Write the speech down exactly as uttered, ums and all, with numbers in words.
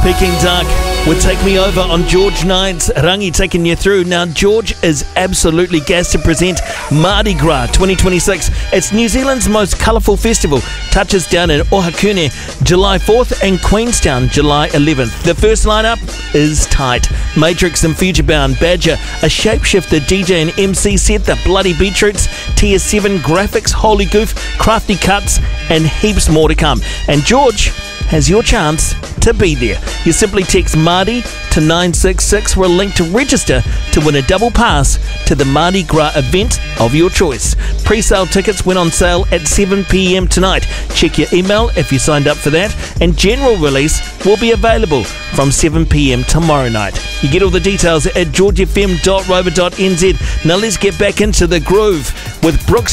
Peking Duck would take me over on George Knight's Rangi, taking you through. Now, George is absolutely gassed to present Mardi Gras twenty twenty-six. It's New Zealand's most colourful festival. Touches down in Ohakune July fourth and Queenstown July eleventh. The first lineup is tight. Matrix and Futurebound, Badger, a shapeshifter D J and M C set, the Bloody Beetroots, T S seven, Graphics, Holy Goof, Crafty Cuts, and heaps more to come. And George has your chance to be there. You simply text Mardi to nine six six for a link to register to win a double pass to the Mardi Gras event of your choice. Pre-sale tickets went on sale at seven p.m. tonight. Check your email if you signed up for that, and general release will be available from seven p.m. tomorrow night. You get all the details at george f m dot rover dot n z. Now let's get back into the groove with Brooks